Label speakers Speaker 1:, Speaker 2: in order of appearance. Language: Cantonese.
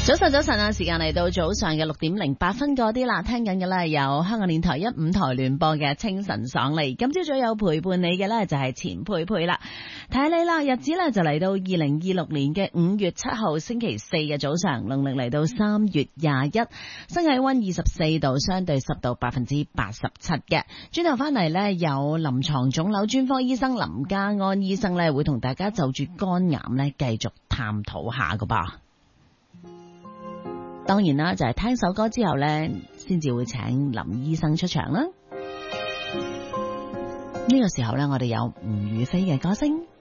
Speaker 1: 早晨啊！時間嚟到早上嘅6:08嗰啲啦，聽緊嘅咧有香港電台1、5台聯播嘅清晨爽利。今朝早有陪伴你嘅咧就係錢佩佩啦。睇下你啦，日子咧就嚟到2026年嘅5月7號星期四嘅早上，農曆嚟到3月21，新氣溫24度，相對濕度87%嘅。轉頭翻嚟咧有臨床腫瘤專科醫生林家安醫生咧會同大家就住肝癌咧繼續探討下噶噃。當然啦，就係聽首歌之後呢，先至會請林醫生出場啦。呢個時候呢，我哋有吳雨霏嘅歌聲。